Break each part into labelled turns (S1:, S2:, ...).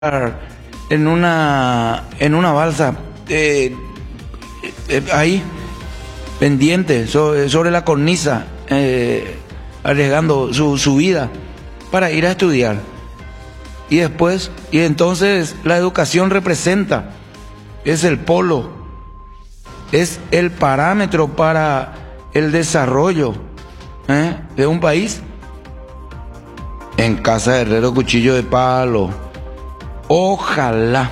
S1: en una balsa, ahí, pendiente, sobre la cornisa, arriesgando su vida para ir a estudiar. Y entonces la educación representa, es el polo, es el parámetro para el desarrollo de un país. En casa de herrero, cuchillo de palo. Ojalá,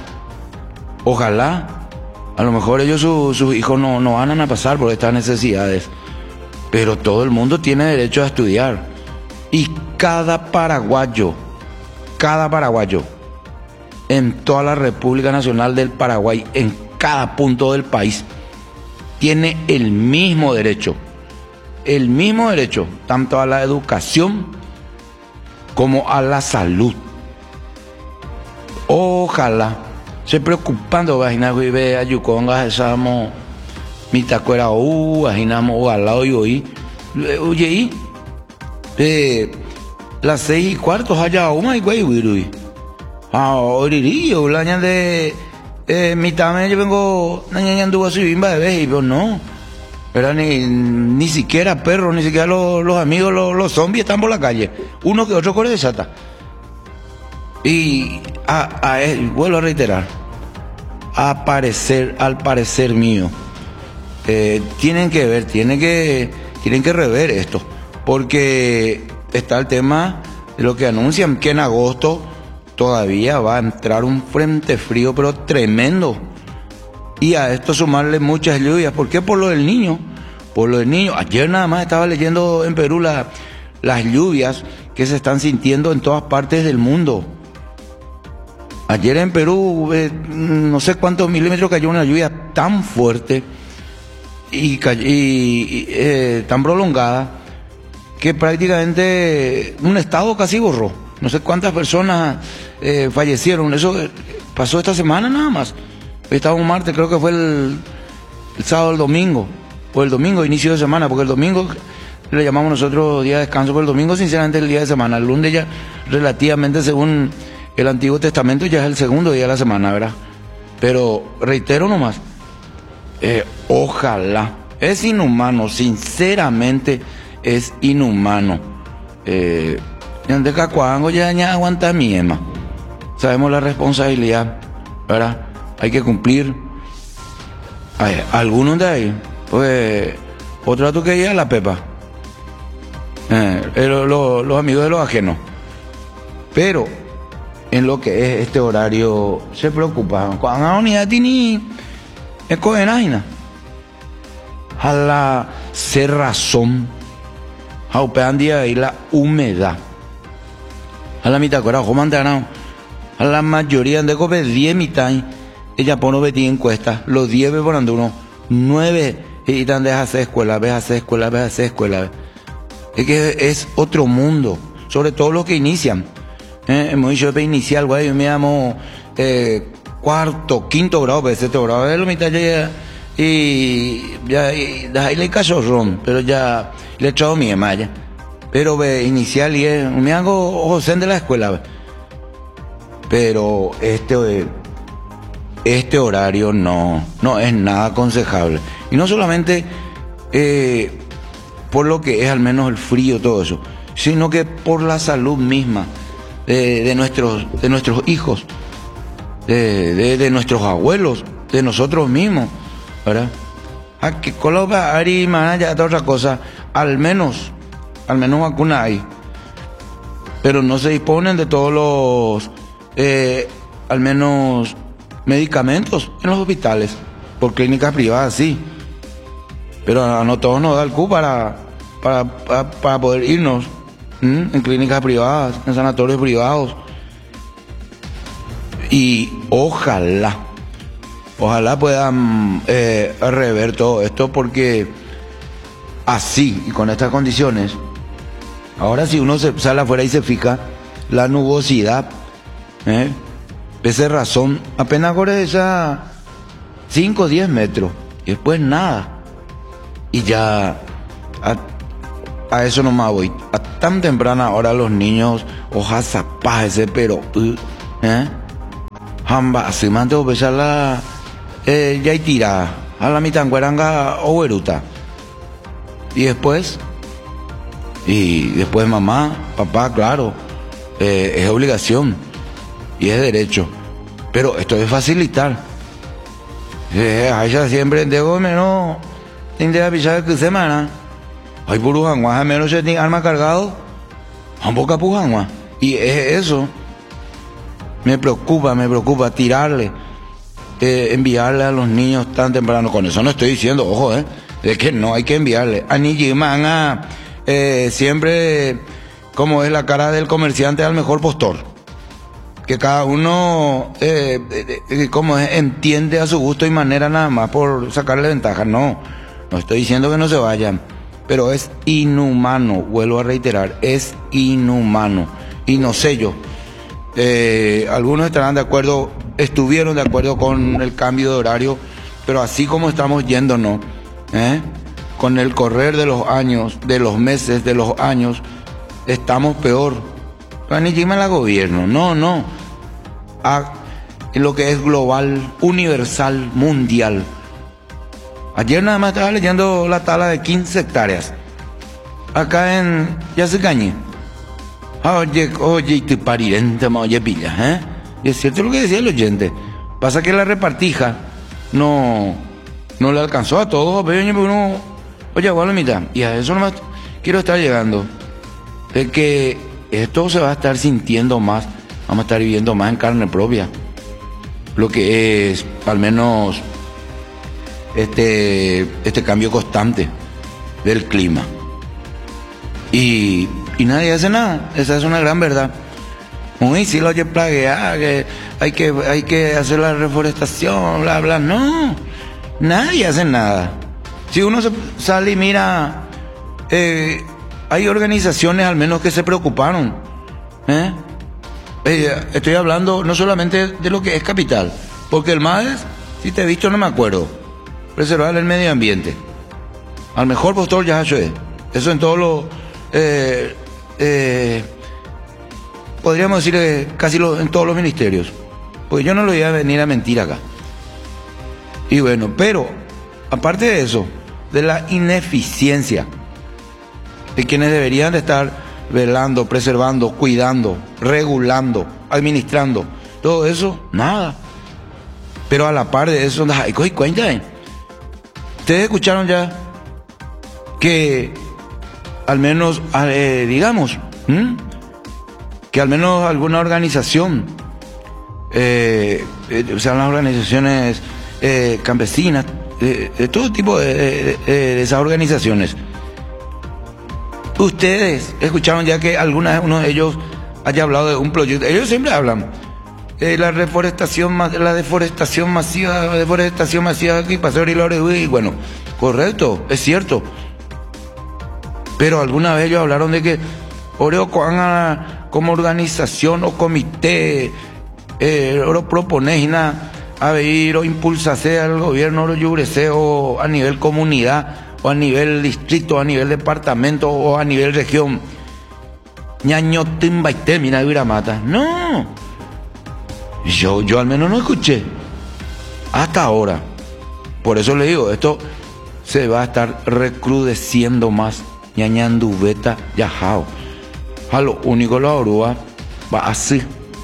S1: a lo mejor ellos, sus hijos no van a pasar por estas necesidades, pero todo el mundo tiene derecho a estudiar. Y cada paraguayo, en toda la República Nacional del Paraguay, en cada punto del país, tiene el mismo derecho, tanto a la educación como a la salud. Ojalá se preocupando vagina y ve a yuconga esamos mitacuera vaginamos o al lado y hoy oye las 6:15 allá una y güey wirui oririllo la ña de mitad yo vengo nañando así bimba de vez y pero no era ni siquiera perros, ni siquiera los amigos, los zombies están por la calle. Uno que otro corre de chata. Y vuelvo a reiterar, al parecer mío, tienen que rever esto. Porque está el tema de lo que anuncian, que en agosto todavía va a entrar un frente frío, pero tremendo. Y a esto sumarle muchas lluvias. ¿Por qué? Por lo del niño. Ayer nada más estaba leyendo en Perú las lluvias que se están sintiendo en todas partes del mundo. Ayer en Perú, no sé cuántos milímetros cayó una lluvia tan fuerte y tan prolongada que prácticamente un estado casi borró. No sé cuántas personas fallecieron. Eso pasó esta semana nada más. Hoy estábamos martes, creo que fue el sábado, el domingo, o el domingo, inicio de semana, porque el domingo le llamamos nosotros día de descanso, pero el domingo sinceramente es el día de semana. El lunes ya relativamente, según el Antiguo Testamento, ya es el segundo día de la semana, ¿verdad? Pero reitero nomás, ojalá, es inhumano, sinceramente es inhumano. De Cacuango ya aguanta mi ema. Sabemos la responsabilidad, ¿verdad? Hay que cumplir. Algunos de ahí, pues, otro dato que ya la pepa. Los amigos de los ajenos. Pero, en lo que es este horario, se preocupan. Cuando la unidad tiene escogenaina. A la cerrazón. A upean día y la humedad. A la mitad, a la mayoría de copes 10 mitad. Ella pone betí encuesta, los 10 ve por uno, 9 y tan deja hacer escuela. Es que es otro mundo, sobre todo los que inician. Hemos dicho de inicial, güey, yo me llamo cuarto, quinto grado, sexto grado, de la mitad ya, y ahí le cachorrón, pero ya le he echado mi malla. Pero ve inicial y me hago José de la escuela, ve. Pero este horario no es nada aconsejable. Y no solamente por lo que es al menos el frío, todo eso, sino que por la salud misma de nuestros hijos, de nuestros abuelos, de nosotros mismos, ¿verdad? A que coloca Ari Manaya, otra cosa, al menos vacuna hay, pero no se disponen de todos los al menos medicamentos en los hospitales, por clínicas privadas sí, pero a no todos nos da el cupo para poder irnos en clínicas privadas, en sanatorios privados. Y ojalá puedan rever todo esto, porque así y con estas condiciones, ahora si uno se sale afuera y se fija la nubosidad, esa razón apenas corre esa 5 o 10 metros y después nada, y ya a eso nomás voy. A tan temprana hora los niños, hojas zapas ese, pero Hamba, se manteo pesar la ya y tira a la mitad guaranga o veruta. Y después mamá, papá, claro, es obligación y es derecho. Pero esto es facilitar. A ella siempre digo menos tiene que pisar que semana. Hay purujan, más menos se tiene arma cargado. Un poco pujan, y es eso. Me preocupa tirarle, enviarle a los niños tan temprano. Con eso no estoy diciendo, ojo, de que no hay que enviarle. A Nijimanga, siempre, como es la cara del comerciante al mejor postor. Que cada uno, como es, entiende a su gusto y manera nada más por sacarle ventaja. No estoy diciendo que no se vayan. Pero es inhumano, vuelvo a reiterar, es inhumano. Y no sé yo. Algunos estarán de acuerdo, estuvieron de acuerdo con el cambio de horario, pero así como estamos yéndonos, con el correr de los años, de los meses, de los años, estamos peor. Ni siquiera la gobierno, no. En lo que es global, universal, mundial. Ayer nada más estaba leyendo la tala de 15 hectáreas. Acá en Yacecañe. Oye, te parirente, oye, pilla, Y es cierto lo que decía el oyente. Pasa que la repartija no le alcanzó a todos, pero uno, oye, igual la mitad. Y a eso nomás quiero estar llegando. De que esto se va a estar sintiendo más, vamos a estar viviendo más en carne propia. Lo que es, al menos, este cambio constante del clima. Y nadie hace nada. Esa es una gran verdad. Muy si lo oye plaguear, que hay que hacer la reforestación, bla bla. No, nadie hace nada. Si uno sale y mira, hay organizaciones al menos que se preocuparon. Estoy hablando no solamente de lo que es capital, porque el MADES, si te he visto no me acuerdo, preservar el medio ambiente. Al mejor postor ya es. Eso en todos los podríamos decir casi en todos los ministerios, porque yo no lo iba a venir a mentir acá. Y bueno, pero aparte de eso, de la ineficiencia de quienes deberían de estar velando, preservando, cuidando, regulando, administrando, todo eso, nada. Pero a la par de eso, cuéntame, ustedes escucharon ya que al menos, digamos, que al menos alguna organización, o sea, las organizaciones campesinas, de todo tipo de esas organizaciones, ustedes escucharon ya que uno de ellos haya hablado de un proyecto. Ellos siempre hablan la deforestación masiva aquí pasó y bueno, correcto, es cierto. Pero alguna vez ellos hablaron de que Oreo como organización o comité Oro propones a ver o impulsarse al gobierno Oro yugrese o a nivel comunidad o a nivel distrito, a nivel departamento o a nivel región. Ñaño timbaite mina viramata. No. Yo al menos no escuché. Hasta ahora. Por eso le digo, esto se va a estar recrudeciendo más. Ñañandubeta yajao. A lo único la oruga va así.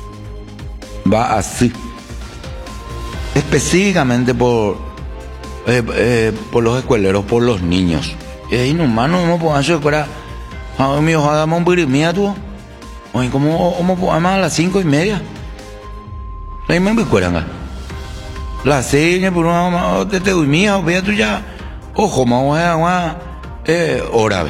S1: Específicamente por los escueleros, por los niños. Es inhumano, no puedo hacer para mi hija dame un birimía tú. Oye, ¿cómo podemos a las 5:30? No me recuerdan. Las 6 por una te dormía, vea tú ya. Ojo, vamos a hora.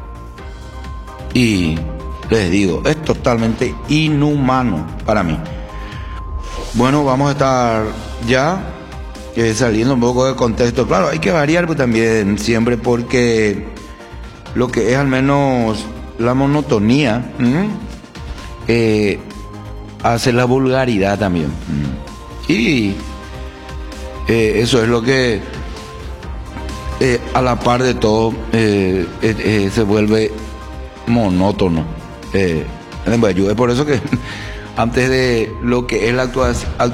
S1: Y les digo, es totalmente inhumano para mí. Bueno, vamos a estar ya saliendo un poco de contexto. Claro, hay que variar pues, también siempre porque lo que es al menos la monotonía hace la vulgaridad también. Y eso es lo que a la par de todo se vuelve monótono. Es por eso que antes de lo que es la actuación